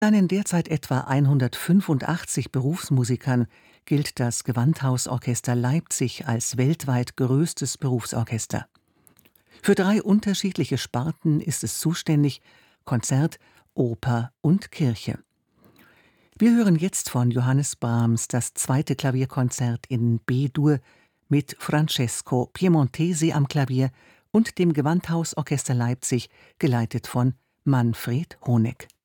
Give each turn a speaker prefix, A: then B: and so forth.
A: Seinen derzeit etwa 185 Berufsmusikern gilt das Gewandhausorchester Leipzig als weltweit größtes Berufsorchester. Für 3 unterschiedliche Sparten ist es zuständig: Konzert, Oper und Kirche. Wir hören jetzt von Johannes Brahms das 2. Klavierkonzert in B-Dur mit Francesco Piemontesi am Klavier und dem Gewandhausorchester Leipzig, geleitet von Manfred Honeck.